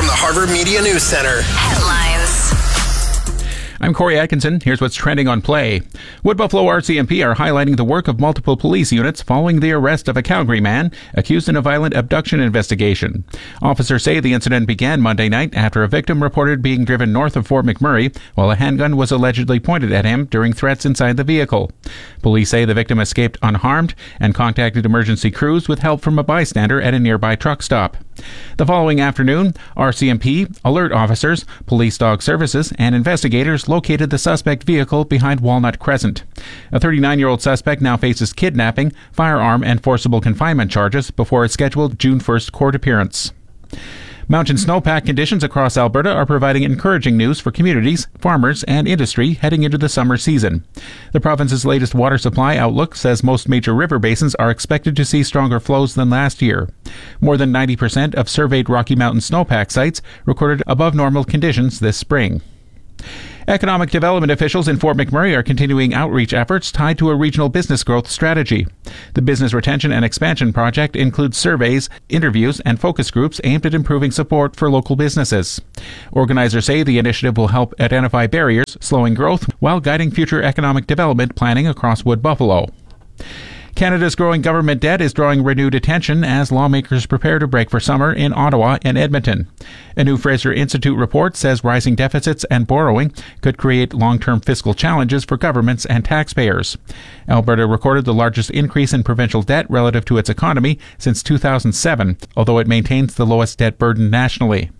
the Harvard Media News Center. Headlines. I'm Corey Atkinson. Here's what's trending on Play. Wood Buffalo RCMP are highlighting the work of multiple police units following the arrest of a Calgary man accused in a violent abduction investigation. Officers say the incident began Monday night after a victim reported being driven north of Fort McMurray while a handgun was allegedly pointed at him during threats inside the vehicle. Police say the victim escaped unharmed and contacted emergency crews with help from a bystander at a nearby truck stop. The following afternoon, RCMP, alert officers, police dog services, and investigators located the suspect vehicle behind Walnut Crescent. A 39-year-old suspect now faces kidnapping, firearm, and forcible confinement charges before a scheduled June 1st court appearance. Mountain snowpack conditions across Alberta are providing encouraging news for communities, farmers, and industry heading into the summer season. The province's latest water supply outlook says most major river basins are expected to see stronger flows than last year. More than 90% of surveyed Rocky Mountain snowpack sites recorded above normal conditions this spring. Economic development officials in Fort McMurray are continuing outreach efforts tied to a regional business growth strategy. The Business Retention and Expansion Project includes surveys, interviews, and focus groups aimed at improving support for local businesses. Organizers say the initiative will help identify barriers slowing growth while guiding future economic development planning across Wood Buffalo. Canada's growing government debt is drawing renewed attention as lawmakers prepare to break for summer in Ottawa and Edmonton. A new Fraser Institute report says rising deficits and borrowing could create long-term fiscal challenges for governments and taxpayers. Alberta recorded the largest increase in provincial debt relative to its economy since 2007, although it maintains the lowest debt burden nationally.